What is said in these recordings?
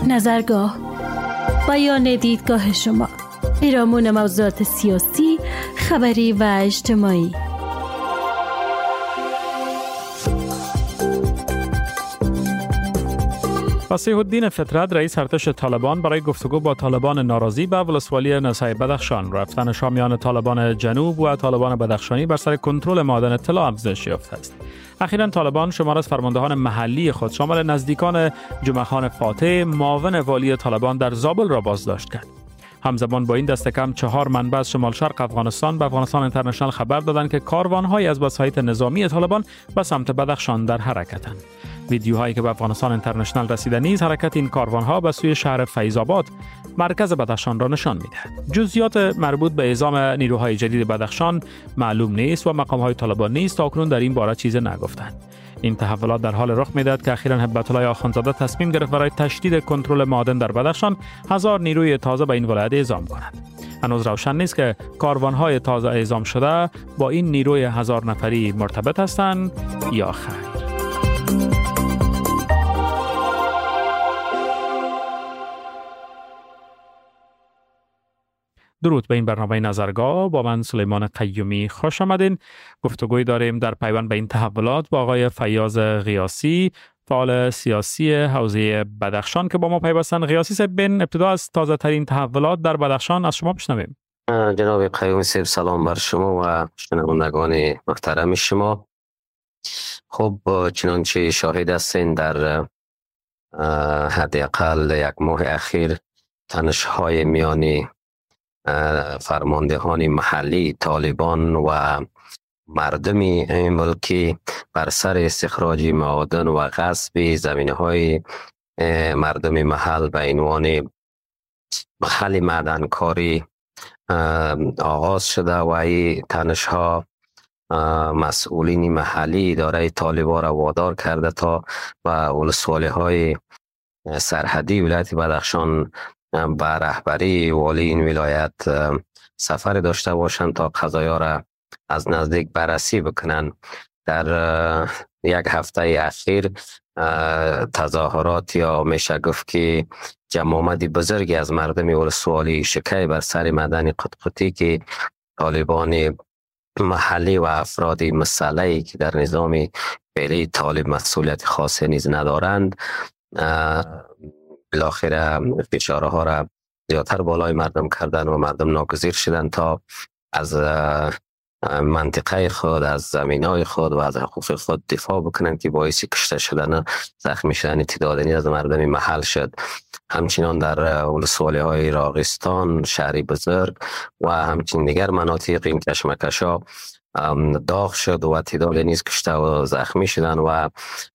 نظرگاه، بیان دیدگاه شما، پیرامون موضوعات سیاسی، خبری و اجتماعی. فصیح الدین فطرت، رئیس ارتش طالبان، برای گفتگو با طالبان ناراضی به ولسوالی نسای بدخشان، رفتن شامیان طالبان جنوب و طالبان بدخشانی بر سر کنترل معادن اطلاع افزایش یافته است. اخیراً طالبان شمار از فرماندهان محلی خود شامل نزدیکان جمعه خان فاتح، معاون والی طالبان در زابل را بازداشت کرد. همزمان با این دست کم 4 منبع از شمال شرق افغانستان به افغانستان اینترنشنال خبر دادند که کاروان‌های از وسایط نظامی طالبان به سمت بدخشان در حرکتند. ویدیوهایی که به افغانستان اینترنشنال رسیده نیز حرکت این کاروان‌ها به سوی شهر فیض‌آباد، مرکز بدخشان را نشان می‌دهد. جزئیات مربوط به اعزام نیروهای جدید بدخشان معلوم نیست و مقام‌های طالبان نیز تاکنون در این باره چیزی نگفتند. این تحولات در حال رخ می‌دهد که اخیراً هبت الله آخوندزاده تصمیم گرفت برای تشدید کنترل معادن در بدخشان 1000 نیروی تازه به این ولایت اعزام کند. هنوز روشن نیست که کاروان‌های تازه اعزام شده با این نیروی 1000 نفری مرتبط هستند یا خیر. درود به این برنامه نظرگاه، با من سلیمان قیومی خوش آمدین. گفتگوی داریم در پیوند به این تحولات با آقای فیاض غیاثی، فعال سیاسی حوزه بدخشان که با ما پیوستن. غیاثی صاحب، بین ابتدا از تازه ترین تحولات در بدخشان از شما بشنویم. جناب قیومی صاحب، سلام بر شما و شنوندگان محترم شما. خب چنانچه شاهد هستین در حداقل 1 ماه اخیر تنش‌های میان فرماندهان محلی طالبان و مردم این ملکی بر سر استخراج معادن و غصب زمینه‌های مردم محل به عنوان محل معدنکاری آغاز شده و این تنش‌ها مسئولین محلی اداره طالبان را وادار کرده تا به ولسوالی‌های سرحدی ولایت بدخشان به رهبری والی این ولایت سفر داشته باشند تا قضایا را از نزدیک بررسی بکنند. در 1 هفته اخیر تظاهرات یا میشه گفت که جمع آمد بزرگی از مردم ولسوالی شکی بر سر معدن قطقطی که طالبان محلی و افراد مسلحی که در نظام فعلی طالب مسئولیت خاصی نیز ندارند، بالاخره فشارها را زیادتر بالای مردم کردن و مردم ناگزیر شدند تا از منطقه خود، از زمینای خود و از حقوق خود دفاع بکنند که باعث کشته شدن، زخمی شدن تعدادی از مردم محل شد. همچنان در ولسوالی‌های راغستان، شهری بزرگ و همچنین دیگر مناطق این کشمکش‌ها داغ شد و تعدادی نیز کشته و زخمی شدند و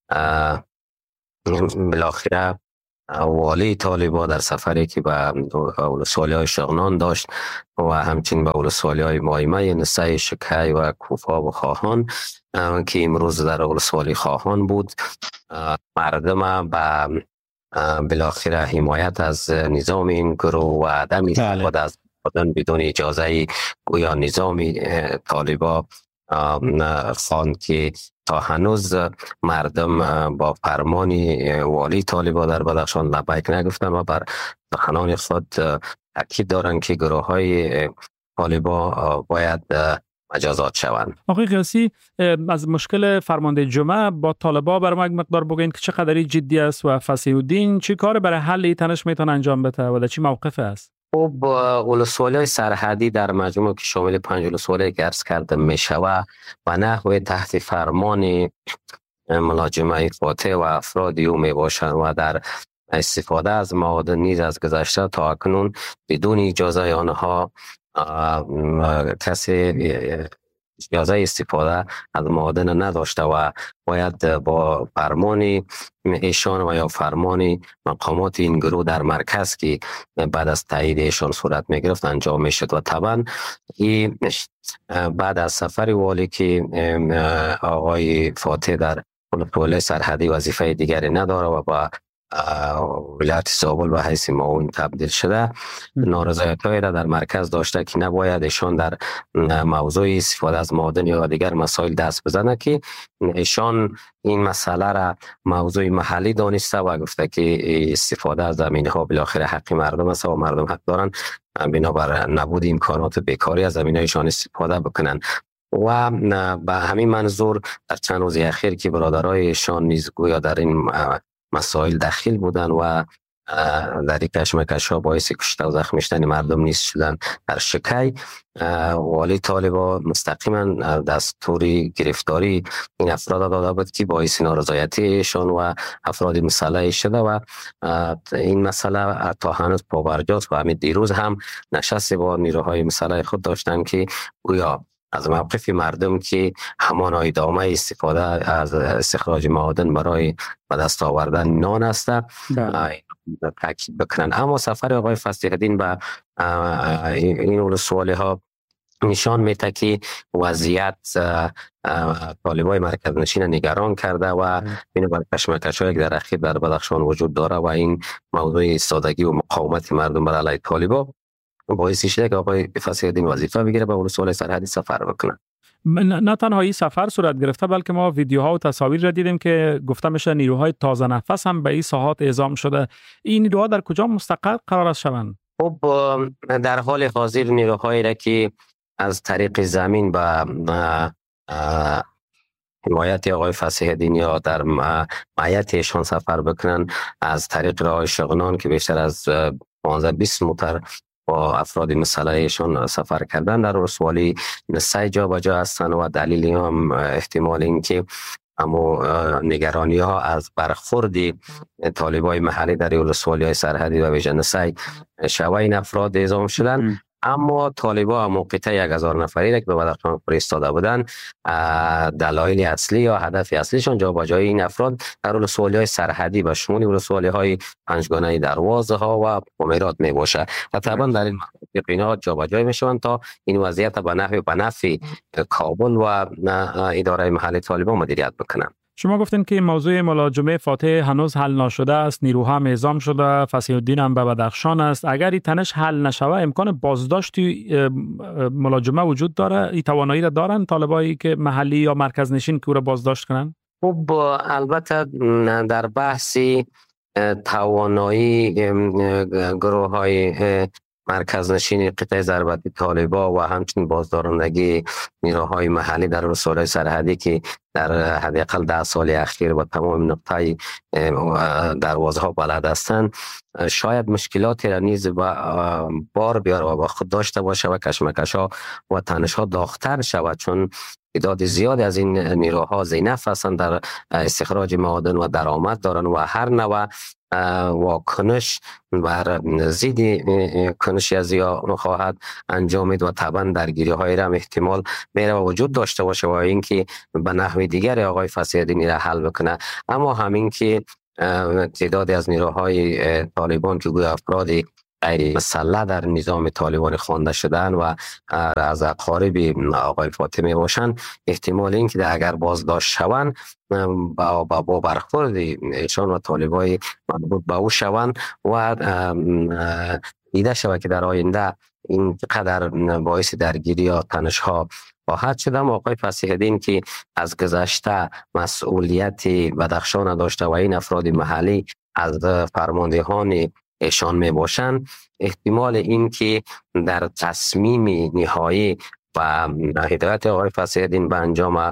بالاخره والی طالبان در سفری که به ولسوالی‌های شغنان داشت و همچنین به ولسوالی‌های مایمه، نسای، شکی و کوفا و خواهان که امروز در ولسوالی خواهان بود، مردم به بالاخره حمایت از نظام این گروه و عدم استفاده از معادن بدون اجازه گویا نظام طالبان خواند که تا هنوز مردم با فرمان والی طالبان در بدخشان لبیک نگفتن و بر سخنان خود تاکید دارند که گروه های طالبان باید مجازات شوند. آقای غیاثی، از مشکل فرمانده جمعه با طالبان برای ما یک مقدار بگوین که چقدر جدی است و فصیح الدین چی کار برای حل این تنش میتونه انجام بده و در چی موقف است؟ خب ولسوالی‌های سرحدی در مجموع که شامل 5 ولسوالی که عرض کرده میشود و نحوه تحت فرمان ملاجمه فاتح و افرادی او می باشند و در استفاده از معادن نیز از گذشته تا اکنون بدون اجازه آنها کسی اجازه استفاده از معادن نداشته و باید با فرمان ایشان و یا فرمان مقامات این گروه در مرکز که بعد از تایید ایشان صورت می گرفت انجام می شد. و طبعا بعد از سفر والی که آقای فاتح در ولسوالی سرحدی وظیفه دیگری نداره و با ولایت زابل به حیث معاون تبدیل شده. نارضایت‌هایی را در مرکز داشته که نباید ایشان در موضوع استفاده از معادن یا دیگر مسائل دست بزنه که ایشان این مسئله را موضوع محلی دانسته و گفته که استفاده از زمین‌ها بالاخره حق مردم است و مردم حق دارند بنابر نبود امکانات بیکاری از زمین‌هایشان استفاده بکنن. و به همین منظور در چند روز اخیر که برادرایشان نیز گویا در این مسائل دخیل بودن و در این کشمکش ها باعث کشته و زخمی شدن مردم نیز شدن. در شکی والی طالبان مستقیما دستوری گرفتاری این افراد داده بود که باعث نارضایتیشان و افراد مسلح شده و این مسئله تا هنوز پابرجاست و همین دیروز هم نشست با نیروهای مسلح خود داشتن که گویا از موقف مردم که همان ادامه استفاده از استخراج معادن برای به دست آوردن نان است تاکید بکنن. اما سفر آقای فصیح الدین به این ولسوالی ها نشان میده که وضعیت طالبای مرکز نشین نگران کرده و این بر کشمکش‌هایی که در اخیر در بدخشان وجود داره و این موضوع ایستادگی و مقاومت مردم بر علیه طالبا باعث شده که آقای فصیح الدین وظیفه بگیره به ولسوالی سرحدی سفر بکنه. نه تنها این سفر صورت گرفته بلکه ما ویدیوها و تصاویر را دیدیم که گفته میشه نیروهای تازه نفس هم به این ساحات اعزام شده. این نیروها در کجا مستقر قرار است شوند؟ خب در حال حاضر نیروهایی را که از طریق زمین به حمایت آقای فصیح الدین یا در معیتشان سفر بکنن از طریق راه شغنان که بیشتر از 15-20 موتر با افراد مسلحشان سفر کردن در ولسوالی نسای جا به جا هستند و دلیلی هم احتمال این که اما نگرانی ها از برخورد طالبای محلی در ولسوالی های سرحدی و ویژه نسای شوه این افراد اعزام شدن. اما طالبا موقعیت 1000 نفری را که به بدخشان فرستاده بودن دلایل اصلی یا هدف اصلیشون جابجایی این افراد در ولسوالی های سرحدی و شمول ولسوالی های پنجگانه دروازه ها و پامیرات می باشه و طبعا در این مناطق جابجایی میشوند تا این وضعیت به نفع کابل و اداره محلی طالبان مدیریت بکنند. شما گفتین که موضوع ملاجمه فاتح هنوز حل نشده است، نیروها هم اعزام شده، فصیح الدین هم به بدخشان است. اگر این تنش حل نشوه امکان بازداشتی ملاجمه وجود داره؟ این توانایی را دارن طالبایی که محلی یا مرکز نشین که او را بازداشت کنن؟ خب البته در بحثی توانایی گروه های مرکز نشین قطعه ضربتی طالبا و همچنین بازدارندگی نیروهای محلی در ولسوالی سرحدی که در حداقل 10 سال اخیر با تمام نقطه دروازه ها بلد هستند شاید مشکلاتی را نیز بار بیاره و با خود داشته باشه و کشمکش ها و تنش ها داغ‌تر شود، چون تعداد زیادی از این نیروها ذی‌نفع هستند در استخراج معادن و درآمد دارند و هر نوع واکنش بر ضد کنشی از یا خواهد انجامید و طبعا درگیری های را احتمال میره و وجود داشته باشه و اینکه به نحو دیگر آقای فصیح الدین را حل بکنه. اما همین که تعدادی از نیروهای طالبان که گویا افراد غیر مسلح در نظام طالبان خوانده شدن و از اقارب آقای فاطمی باشن، احتمال این که اگر بازداشت شوند با برخورد ایشان و طالبای مربوط به او شوند و دیده شود که در آینده این قدر باعث درگیری یا تنش ها خواهد شد. اما آقای فصیح الدین که از گذشته مسئولیت بدخشان داشته و این افراد محلی از فرماندهان ایشان می باشند، احتمال این که در تصمیم نهایی و هدایت آقای فصیح الدین به انجام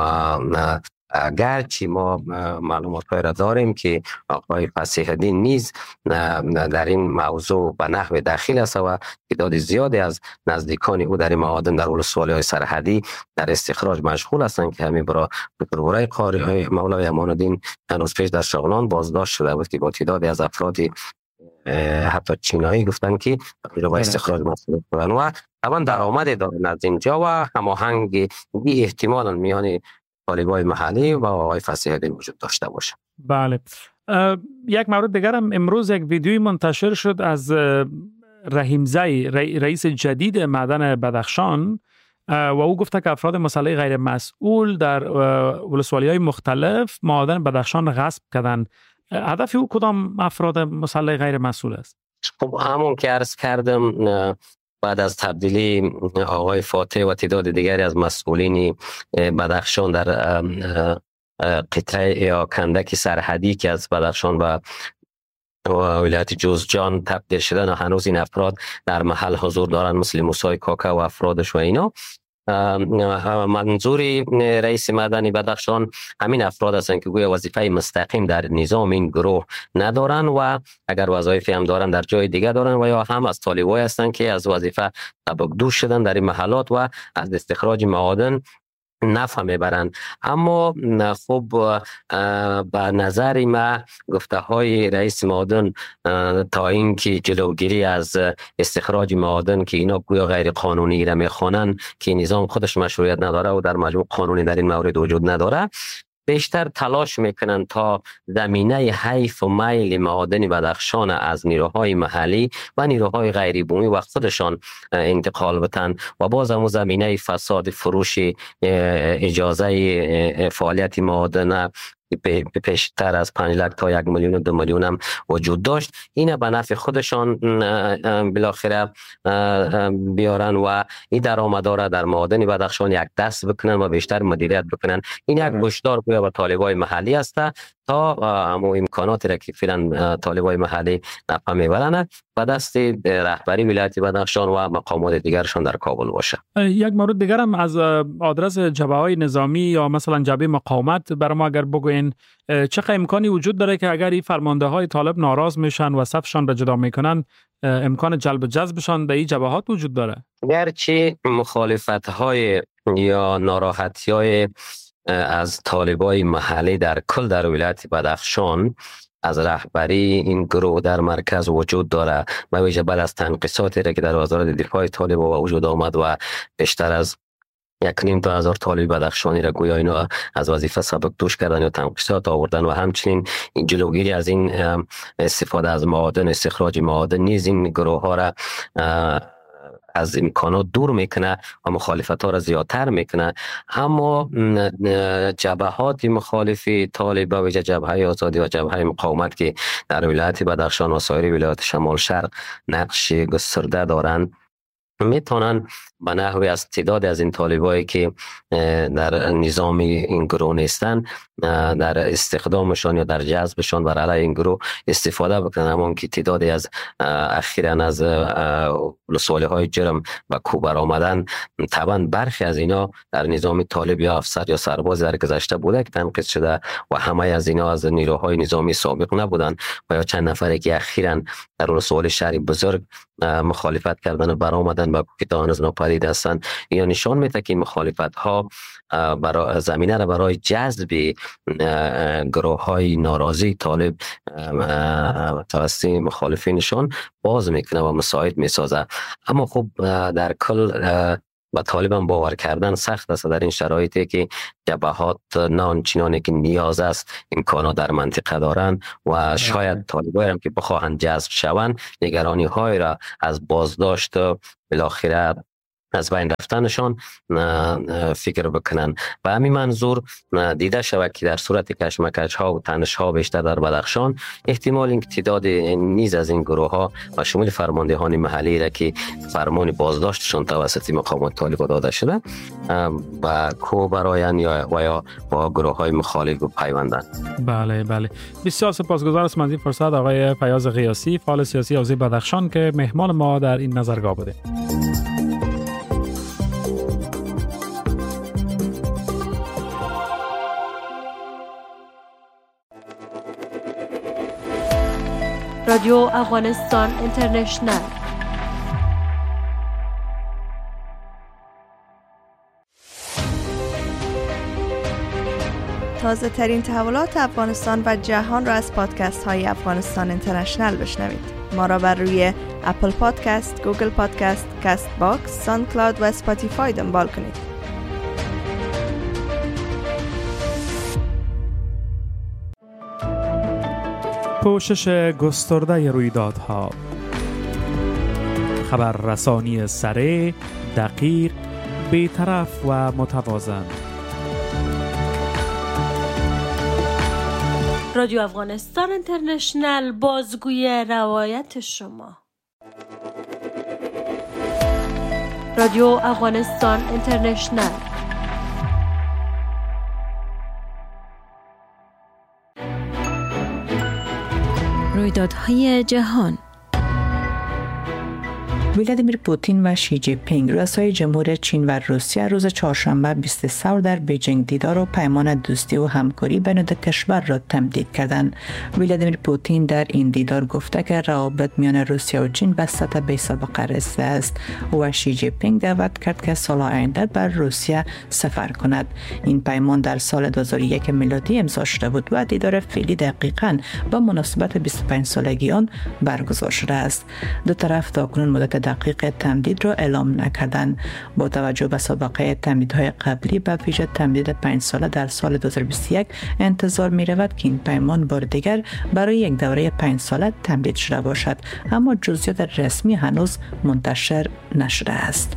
گرچه ما معلومات را داریم که آقای فصیح الدین نیز در این موضوع به نحو دخیل است و تعداد زیادی از نزدیکان او در معادن در ولسوالی های سرحدی در استخراج مشغول هستند که همین برای قاری مولای امان الدین هنوز پیش در شغلان بازداشت شده بود که با تعدادی از افراد حتی چینایی گفتن که با استخراج مسئول بودن و طبعا درآمد دارن از اینجا و هماهنگی احتمالاً میان طالبای محلی و آقای فصیح الدین وجود داشته باشه. بله. یک مورد دیگر هم امروز یک ویدیوی منتشر شد از رحیم زی رئیس جدید معدن بدخشان و او گفته که افراد مسلح غیر مسئول در ولسوالی‌های مختلف معادن بدخشان غصب کردن. هدف او کدام افراد مسلح غیر مسئول است؟ خب همون که عرض کردم، بعد از تبدیلی آقای فاتح و تعداد دیگری از مسئولین بدخشان در قطعه یا کندک سرحدی که از بدخشان و ولایت جوزجان تبدیل شدن و هنوز این افراد در محل حضور دارن، مثل موسی کاکا و افرادش و اینا. منظوری رئیس مدنی بدخشان همین افراد هستند که گویا وظیفه مستقیم در نظام این گروه ندارن و اگر وظایفی هم دارن در جای دیگه دارن و یا هم از طالبای هستند که از وظیفه سبکدوش شدن در این محلات و از استخراج معادن نفع میبرن. اما خب به نظر ما گفته های رئیس معادن تا اینکه جلوگیری از استخراج معادن که اینا گویا غیر قانونی را میخوانن که نظام خودش مشروعیت نداره و در مجموع قانونی در این مورد وجود نداره، بیشتر تلاش میکنن تا زمینه حیف و میل معادن بدخشان از نیروهای محلی و نیروهای غیر بومی و خودشان انتقال بدن و باز هم زمینه فساد فروش اجازه فعالیت معادن پیشتر از 5 لک تا 1 میلیون و 2 میلیون هم وجود داشت. این به نفع خودشان بالاخره بیارن و این درآمدها در معادن بدخشان یک دست بکنن و بیشتر مدیریت بکنن. این یک گوشدار به طالبای محلی است تا همون امکاناتی را که فعلا طالبای محلی نفع میبرن و دست رهبری ولایت بدخشان و مقامات دیگرشان در کابل باشه. یک مورد دیگر هم از آدرس جبهه‌های نظامی یا مثلا جبهه مقاومت برای ما اگر بگوین چه امکانی وجود داره که اگر این فرمانده‌های طالب ناراض میشن و صفشان را جدا میکنن امکان جلب جذبشان به این جبهات وجود داره؟ گرچه مخالفت‌های یا ناراحتی‌های از طالبای محلی در کل در ولایت بدخشان از رهبری این گروه در مرکز وجود داره، به ویژه بعد از تنقیصاتی را که در وزارت دفاع طالب وجود آمد و بیشتر از 1,500 طالب بدخشانی را گویا اینا از وظیفه سبکدوش کردن یا تنقیصات آوردن و همچنین این جلوگیری از این استفاده از معادن، استخراج معادن نیز این گروه ها را از امکانات دور میکنه و مخالفت ها را زیادتر میکنه. اما جبهات مخالفی طالب و جبهه آزادی و جبهه مقاومت که در ولایت بدخشان و سایر ولایات شمال شرق نقش گسترده دارند میتونن به نحوی از تعداد از این طالبایی که در نظام این گروه نیستن در استخدامشان یا در جذبشان بر علیه این گروه استفاده بکنن. همون که تعدادی از اخیراً از ولسوالی های جرم و کوبر آمدن، طبعا برخی از اینا در نظام طالب یا افسر یا سرباز در گذشته بوده که تنقیص شده و همه از اینا از نیروهای نظامی سابق نبودن و یا چند نفری که اخیراً در ولسوالی شهری بزرگ مخالفت کردن و برآمدن با که تا هنوز ناپدید هستند. یا نشان میده که مخالفت ها برای زمینه را برای جذب گروه های ناراضی طالب توسط مخالفینشان باز میکنه و مساعد میسازه. اما خب در کل و طالبان باور کردن سخت است در این شرایطی که جبهات نه آنچنانی که نیاز است امکانات در منطقه دارند و شاید طالبان هم که بخواهند جذب شوند نگرانی های را از بازداشت بالاخره از بین رفتنشان فکر بکنن. و همین منظور دیده شود که در صورت کشمکش ها و تنش ها بیشتر در بدخشان احتمال این تعداد نیز از این گروه ها و شمول فرماندهان محلی را که فرمان بازداشتشان توسط مقامات طالب داده شده و کو براین یا با گروه های مخالف پیوندن. بله بله، بسیار سپاسگزار از این فرصت آقای فیاض غیاسی، فعال سیاسی حوزه بدخشان که مهمان ما در این نظرگاه بوده. رادیو افغانستان اینترنشنل. تازه ترین تحولات افغانستان و جهان را از پادکست های افغانستان اینترنشنل بشنوید. ما را بر روی اپل پادکست، گوگل پادکست، کاست باکس، ساوند کلاود و اسپاتیفای دنبال کنید. پوشش گسترده رویدادها، خبررسانی سریع، دقیق، بی‌طرف و متوازن. رادیو افغانستان اینترنشنل، بازگوی روایت شما. رادیو افغانستان اینترنشنل. رویدادهای جهان. ولادیمیر پوتین و شی جی پینگ رؤسای جمهور چین و روسیه روز چهارشنبه 20 ثور در بیجینگ دیدار و پیمان دوستی و همکاری بین دو کشور را تمدید کردند. ولادیمیر پوتین در این دیدار گفته که روابط میان روسیه و چین به سطح بی‌سابقه رسیده است و شی جی پینگ دعوت کرد که سال آینده بر روسیه سفر کند. این پیمان در سال 2001 میلادی امضا شده بود و دیدار فعلی دقیقاً به مناسبت 25 سالگی آن برگزار شده است. دو طرف تاکنون مدت دقیق تمدید را اعلام نکردند. با توجه به سابقه تمدیدهای قبلی به ویژه تمدید 5 ساله در سال 2021 انتظار می رود که این پیمان بار دیگر برای یک دوره 5 ساله تمدید شده باشد، اما جزئیات رسمی هنوز منتشر نشده است.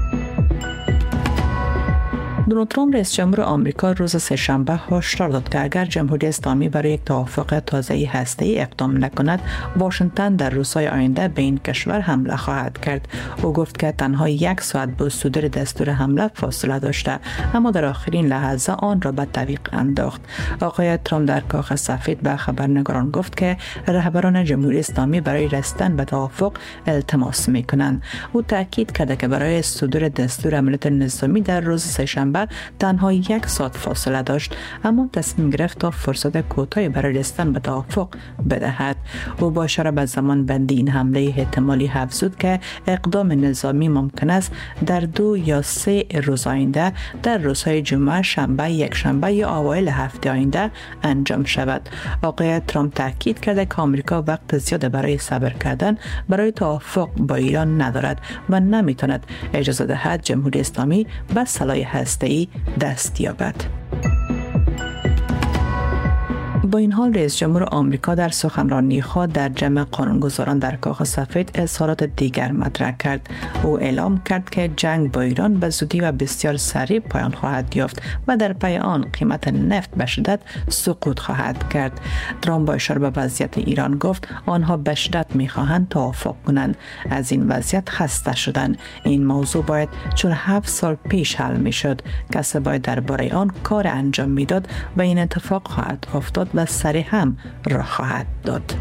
دونالد ترامپ رئیس جمهور آمریکا روز سه‌شنبه هشدار داد که اگر جمهوری اسلامی برای یک توافق تازه‌ای هسته‌ای اقدام نکند، واشنگتن در روزهای آینده به این کشور حمله خواهد کرد. او گفت که تنها 1 ساعت با صدور دستور حمله فاصله داشته، اما در آخرین لحظه آن را به تعویق انداخت. آقای ترامپ در کاخ سفید به خبرنگاران گفت که رهبران جمهوری اسلامی برای رسیدن به توافق التماس می‌کنند. او تاکید کرد که برای صدور دستور عملیات نظامی در روز سه‌شنبه تنها 1 ساعت فاصله داشت، اما تصمیم گرفت تا فرصت کوتاهی برای رسیدن به توافق بدهد. او با اشاره به زمان بندی این حمله احتمالی افزود که اقدام نظامی ممکن است در 2 یا 3 روز آینده در روزهای جمعه، شنبه، یکشنبه یا اوایل هفته آینده انجام شود. آقای ترامپ تاکید کرده که آمریکا وقت زیاد برای صبر کردن برای توافق با ایران ندارد و نمیتواند اجازه دهد جمهوری اسلامی به سلاح هسته‌ای دست یابد. با این حال رئیس جمهور آمریکا در سخنرانی خود در جمع قانونگذاران در کاخ سفید اظهارات دیگر مطرح کرد. او اعلام کرد که جنگ با ایران به زودی و بسیار سریع پایان خواهد یافت و در پی آن قیمت نفت به شدت سقوط خواهد کرد. ترامپ با اشاره به وضعیت ایران گفت آنها به شدت می‌خواهند توافق کنند. از این وضعیت خسته شدند. این موضوع باید 47 سال پیش حل می‌شد. کسی باید درباره آن کار انجام می‌داد و این اتفاق خواهد افتاد و سریع هم راه خواهد داد.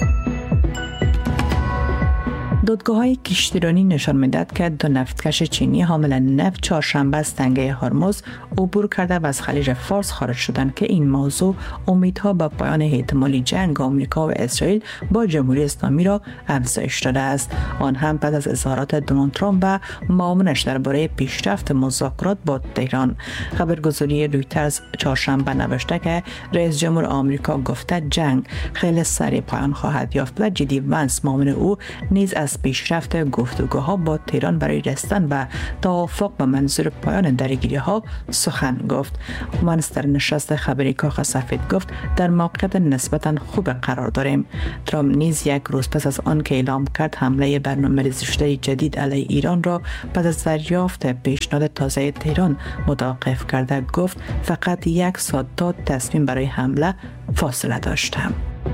دادگاه‌های کشتیرانی نشان می‌دهد که 2 نفتکش چینی حامل نفت چهارشنبه از تنگه هرمز عبور کرده و از خلیج فارس خارج شدند که این موضوع امیدها به پایان احتمالی جنگ آمریکا و اسرائیل با جمهوری اسلامی را افزایش داده است. آن هم بعد از اظهارات دونالد ترامپ و معاونش درباره پیشرفت مذاکرات با تهران. خبرگزاری رویترز چهارشنبه نوشته که رئیس جمهور آمریکا گفته جنگ خیلی سریع پایان خواهد یافت و جدی ونس معاون او نیز از پیشرفت گفتگوها با تهران برای رسیدن به توافق به منظور پایان درگیری‌ها سخن گفت. ونس در نشست خبری کاخ سفید گفت در موقعیت نسبتاً خوب قرار داریم. ترامپ نیز 1 روز پس از آن که اعلام کرد حمله برنامه‌ریزی شده جدید علیه ایران را بعد از دریافت پیشنهاد تازه تهران متوقف کرده گفت فقط 1 ساعت تا تصمیم برای حمله فاصله داشتم.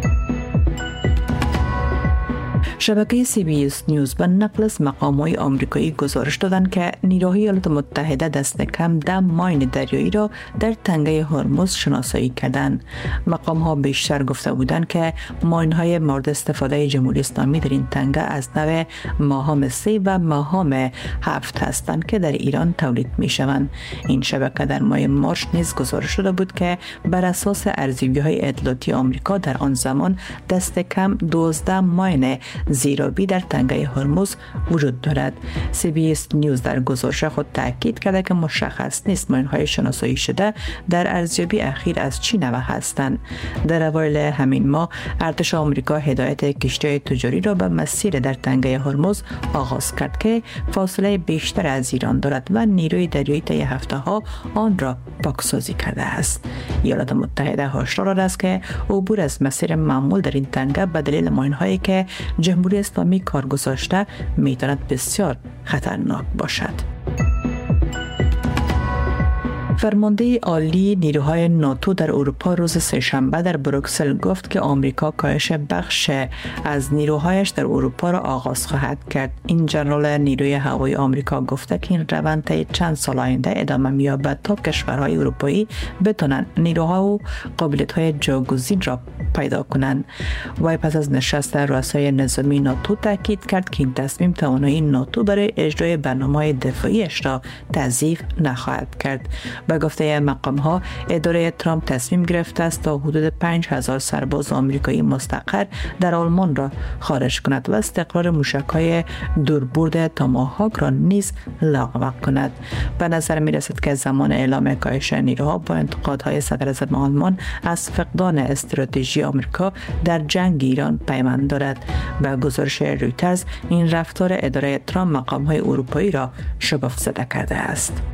شبکه CBS نیوز به نقل از مقام‌های آمریکایی گزارش دادند که نیروهای ایالات متحده دست کم 10 ماین دریایی را در تنگه هرمز شناسایی کردند. مقام‌ها بیشتر گفته بودند که ماین‌های مورد استفاده جمهوری اسلامی در این تنگه از نوع ماهام 3 و ماهام 7 هستند که در ایران تولید می‌شوند. این شبکه در ماه مارس نیز گزارش شده بود که بر اساس ارزیابی‌های اطلاعاتی آمریکا در آن زمان دست کم 12 ماین زیرابی در تنگه هرمز وجود دارد. CBS نیوز در گزارش خود تاکید کرده که مشخص نیست ماین‌های شناسایی شده در ارزیابی اخیر از چه نوع هستند. در اوایل همین ماه ارتش آمریکا هدایت کشتی تجاری را به مسیر در تنگه هرمز آغاز کرد که فاصله بیشتر از ایران دارد و نیروی دریایی طی هفته‌ها آن را پاکسازی کرده است. ایالات متحده هشدار داده است که عبور از مسیر معمول در این تنگه به دلیل ماین‌هایی که جمهوری اسلامی کار گذاشته میتواند بسیار خطرناک باشد. فرمانده عالی نیروهای ناتو در اروپا روز سه‌شنبه در بروکسل گفت که آمریکا کاهش بخش از نیروهایش در اروپا را آغاز خواهد کرد. این ژنرال نیروی هوایی آمریکا گفته که این روند طی چند سال آینده ادامه می‌یابد تا کشورهای اروپایی بتوانند نیروها و قابلیت‌های جاگزین را پیدا کنند. وی پس از نشست رؤسای نظامی ناتو تاکید کرد که این تصمیم توانایی ناتو برای اجرای برنامه‌های دفاعیش را تضعیف نخواهد کرد. به گفته مقام‌ها اداره ترامپ تصمیم گرفته است تا حدود 5000 سرباز آمریکایی مستقر در آلمان را خارج کند و استقرار موشک‌های دوربرد تاماهاک را نیز لغو کند. به نظر می‌رسد که زمان اعلام کاهش نیروها با انتقادهای صدراعظم آلمان از فقدان استراتژی آمریکا در جنگ ایران پیوند دارد. به گزارش رویترز این رفتار اداره ترامپ مقام‌های اروپایی را شگفت زده کرده است.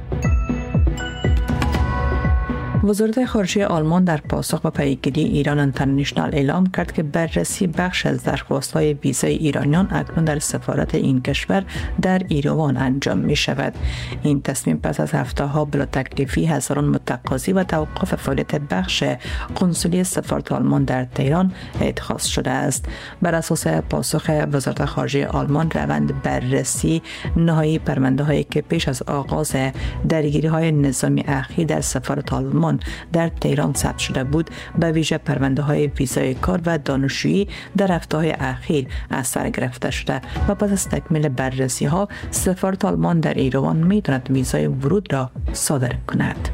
وزارت خارجه آلمان در پاسخ به پیگیری ایران اینترنشنال اعلام کرد که بررسی بخش از درخواست‌های ویزای ایرانیان اکنون در سفارت این کشور در ایروان انجام می شود. این تصمیم پس از هفته‌ها بلا تکلیفی هزاران متقاضی و توقف فعالیت بخش قنسولی سفارت آلمان در تهران اتخاذ شده است. بر اساس پاسخ وزارت خارجه آلمان روند بررسی نهایی پرونده‌هایی که پیش از آغاز درگیری‌های نظامی اخیر در سفارت آلمان در تهران ثبت شده بود به ویژه پرونده‌های ویزای کار و دانشجویی در هفته‌های اخیر از سر گرفته شده و پس از تکمیل بررسی‌ها سفارت آلمان در ایروان می‌تواند ویزای ورود را صادر کند.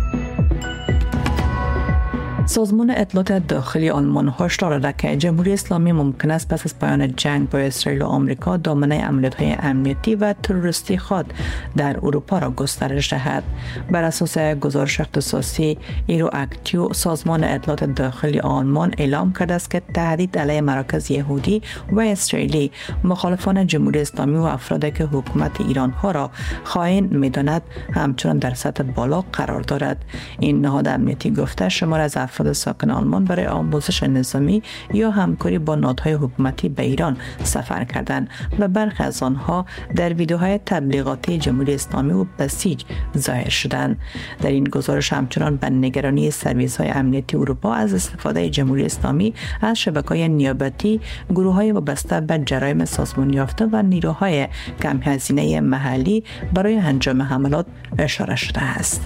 سازمان اطلاعات داخلی آلمان هشدار داده که جمهوری اسلامی ممکن است پس از پایان جنگ با اسرائیل و آمریکا دامنه عملیات‌های امنیتی و تروریستی خود در اروپا را گسترش دهد. بر اساس گزارش اختصاصی ایرو اکتیو، سازمان اطلاعات داخلی آلمان اعلام کرده است که تهدید علیه مراکز یهودی و اسرائیلی مخالفان جمهوری اسلامی و افرادی که حکومت ایران ها را خائن می‌داند همچنان در سطح بالا قرار دارد. این نهاد امنیتی گفته شمار از افراد ساکن آلمان برای آموزش نظامی یا همکاری با نهادهای حکومتی به ایران سفر کردند و برخی از آنها در ویدیوهای تبلیغاتی جمهوری اسلامی و بسیج ظاهر شدند. در این گزارش همچنان به نگرانی سرویس‌های امنیتی اروپا از استفاده جمهوری اسلامی از شبکه‌های نیابتی، گروه‌های وابسته به جرایم سازمانی یافته و نیروهای کم هزینه محلی برای انجام حملات اشاره شده است.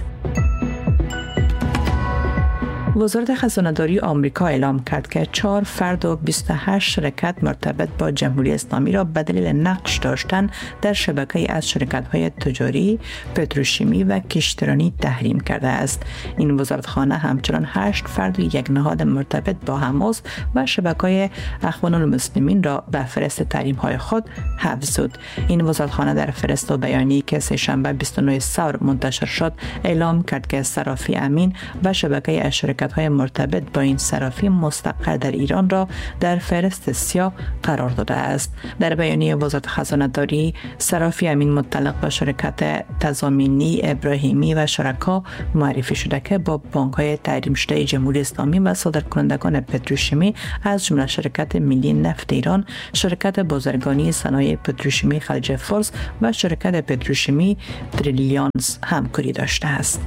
وزارت خزانه‌داری آمریکا اعلام کرد که 4 فرد و 28 شرکت مرتبط با جمهوری اسلامی را به دلیل نقش داشتن در شبکه‌ای از شرکت‌های تجاری، پتروشیمی و کشتیرانی تحریم کرده است. این وزارتخانه همچنان 8 فرد و یک نهاد مرتبط با حماس و شبکه‌های اخوان المسلمین را به فهرست تحریم‌های خود حذف داد. این وزارتخانه در فهرست و بیانیه‌ای که سه‌شنبه 29 ثور منتشر شد اعلام کرد که صرافی امین و شبکه های مرتبط با این صرافی مستقر در ایران را در فهرست سیاه قرار داده است. در بیانیه وزارت خزانه‌داری، صرافی امین متعلق به شرکت تضامینی ابراهیمی و شرکا معرفی شده که با بانک‌های تحریم شده جمهوری اسلامی و صادرکنندگان پتروشیمی از جمله شرکت ملی نفت ایران، شرکت بازرگانی صنایع پتروشیمی خلیج فارس و شرکت پتروشیمی تریلیانز همکاری داشته است.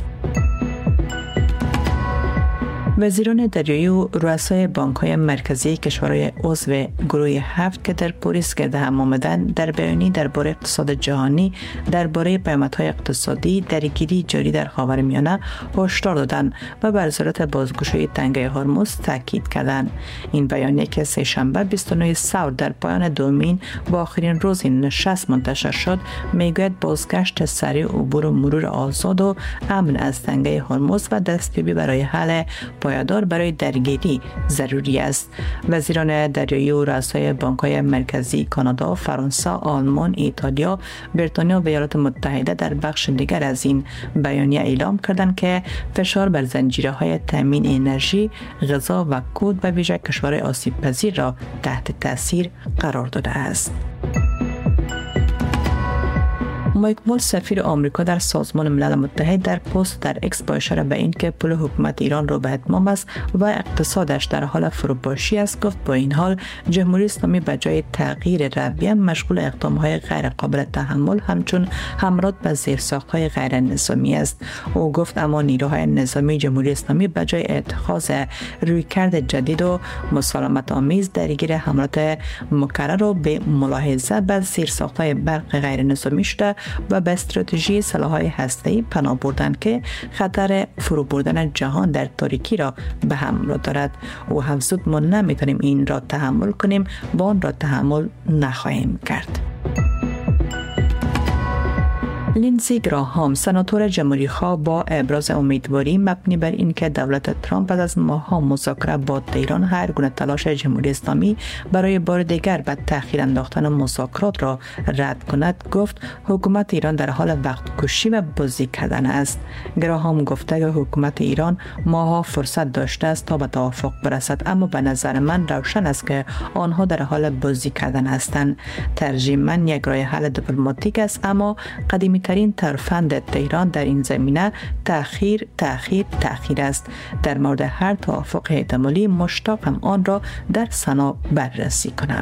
وزیران دریایی و رؤسای بانک‌های مرکزی کشورهای عضو گروه 7 که در پاریس گرد هم آمدند در بیانیه‌ای درباره اقتصاد جهانی، درباره پیامدهای اقتصادی درگیری جاری در خاورمیانه هشدار دادند و بر ضرورت بازگشایی تنگه هرمز تاکید کردند. این بیانیه که سه‌شنبه 29 ثور در پایان دومین و آخرین روز نشست منتشر شد، میگوید بازگشت سریع، عبور و مرور آزاد و امن از تنگه هرمز و دستیابی برای حل پایدار برای درگیری ضروری است. وزیران دریایی و رؤسای بانک‌های مرکزی کانادا، فرانسه، آلمان، ایتالیا، بریتانیا و ایالات متحده در بخش دیگر از این بیانیه اعلام کردند که فشار بر زنجیره‌های تامین انرژی، غذا و کود به ویژه کشورهای آسیب‌پذیر را تحت تاثیر قرار داده است. مایک مول سفیر آمریکا در سازمان ملل متحد در پست در اکس با اشاره به اینکه پول حکومت ایران رو به اتمام است و اقتصادش در حال فروپاشی است گفت با این حال جمهوری اسلامی به جای تغییر رویه مشغول اقدام‌های غیر قابل تحمل همچون حملات به زیرساخت‌های غیر نظامی است. او گفت اما نیروهای نظامی جمهوری اسلامی به جای اتخاذ رویکرد جدید و مسالمت آمیز درگیر حملات مکرر و به ملاحظه به زیرساخت‌های برق غیر نظامی شده و به استراتژی سلاح‌های هسته‌ای پناه بردند که خطر فرو بردن جهان در تاریکی را به همراه دارد. او افزود ما نمی‌توانیم این را تحمل کنیم و آن را تحمل نخواهیم کرد. لینزی گراهام سناتور جمهوری خواه با ابراز امیدواری مبنی بر اینکه دولت ترامپ بعد از ماه‌ها مذاکره با ایران هر گونه تلاش جمهوری اسلامی برای بار دیگر به تأخیر انداختن مذاکرات را رد کند گفت حکومت ایران در حال وقت کشی و بازی کردن است. گراهام گفته که حکومت ایران ماه‌ها فرصت داشته است تا به توافق برسد اما به نظر من روشن است که آنها در حال بازی کردن هستند. ترجیحاً یک راه حل دیپلماتیک است اما قدیمی ترین ترفند تهران در این زمینه تأخیر است. در مورد هر توافق احتمالی مشتاقم آن را در سنا بررسی کنم.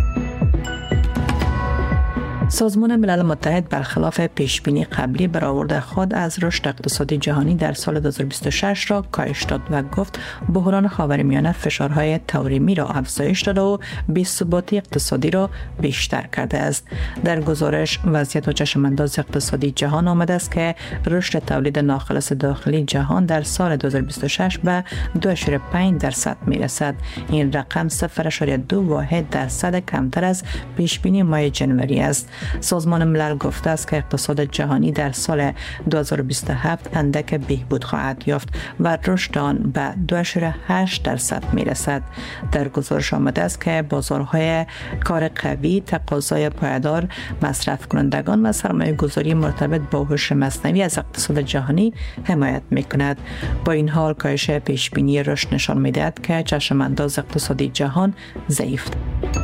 سازمان ملل متحد برخلاف پیشبینی قبلی برآورد خود از رشد اقتصادی جهانی در سال 2026 را کاهش داد و گفت بحران خاورمیانه فشارهای تورمی را افزایش داده و بی‌ثباتی اقتصادی را بیشتر کرده است. در گزارش وضعیت و چشمانداز اقتصادی جهان آمده است که رشد تولید ناخالص داخلی جهان در سال 2026 به 2.5% میرسد. این رقم 0.2% کمتر از پیشبینی ماه جنوری است. سازمان ملل گفته است که اقتصاد جهانی در سال 2027 اندک بهبود خواهد یافت و رشد آن به 2.8% میرسد. در گزارش آمده است که بازارهای کار قوی، تقاضای پایدار مصرف کنندگان و سرمایه گذاری مرتبط با هوش مصنوعی از اقتصاد جهانی حمایت میکند. با این حال کاهش پیشبینی رشد نشان میدهد که چشمانداز اقتصادی جهان ضعیف است.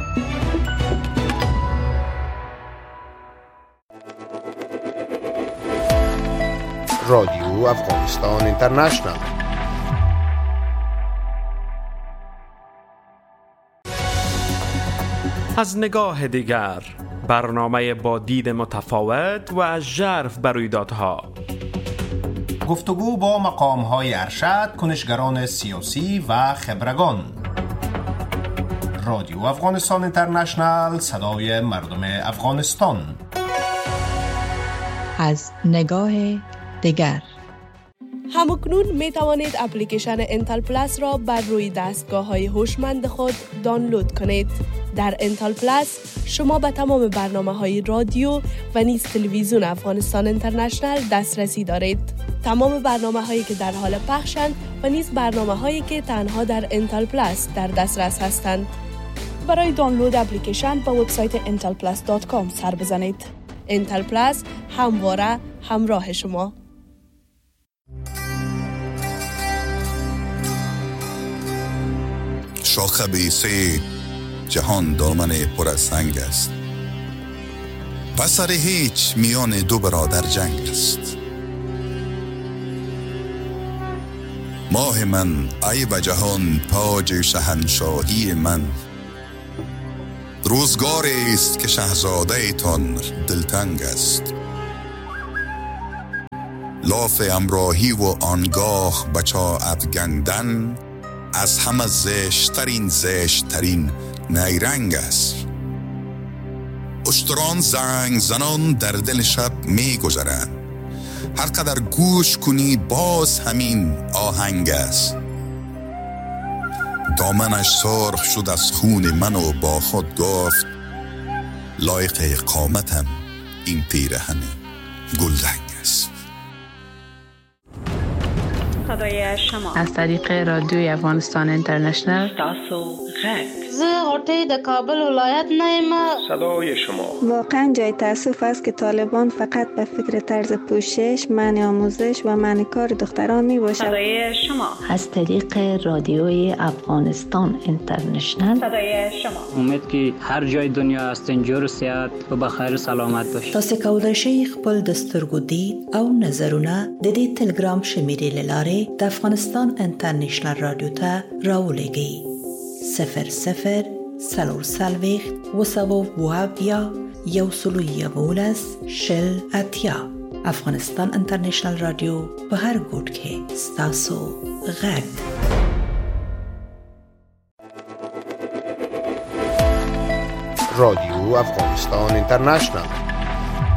رادیو افغانستان اینترنشنال. از نگاه دیگر، برنامه با دید متفاوت و ژرف بر رویدادها. گفتگو با مقام‌های ارشد، کنشگران سیاسی و خبرگان. رادیو افغانستان اینترنشنال، صدای مردم افغانستان. از نگاه دیگر. همکنون می توانید اپلیکیشن انتل پلاس را بر روی دستگاه‌های هوشمند خود دانلود کنید. در انتل پلاس شما به تمام برنامه‌های رادیو و نیز تلویزیون افغانستان اینترنشنال دسترسی دارید. تمام برنامه‌هایی که در حال پخشند و نیز برنامه‌هایی که تنها در انتل پلاس در دسترس هستند. برای دانلود اپلیکیشن به وبسایت intelplus.com سر بزنید. انتل پلاس همواره همراه شما. شاخه بیسه جهان دامن پر از سنگ است و سر هیچ میان دو برادر جنگ است. ماه من ای و جهان تاج شهنشاهی من، روزگار است که شاهزاده تان دلتنگ است. لاف امراهی و آنگاه بچا افگندن، از همه زشترین نیرنگ است. اشتران زنگ زنان در دل شب می گذرند، هر قدر گوش کنی باز همین آهنگ است. دامنش سرخ شد از خون من و با خود گفت لایق اقامتم این پیرهن گلرنگ است. صدای شما از طریق رادیوی افغانستان اینترنشنال تاسو زه غوټۍ د کابل ولایت نه یم. صدای شما. واقعا جای تأسف است که طالبان فقط به فکر طرز پوشش، منع آموزش و منع کار دختران می باشد. صدای شما. از طریق رادیوی افغانستان اینترنشنل. صدای شما. امید که هر جای دنیا هستین جور صحت و بخیر سلامت باشید. تاسو کولای شئ خپل د سترګو دید او نظرونه د دې ټلګرام شمیرې له لارې د افغانستان انټرنیشنل رادیو ته راولېږئ. 00 340 وسوویا یوسلویولس شل اتیا. افغانستان انټرنیشنل رادیو په هر ګوټ کې ستاسو غږ. رادیو افغانستان اینترنشنل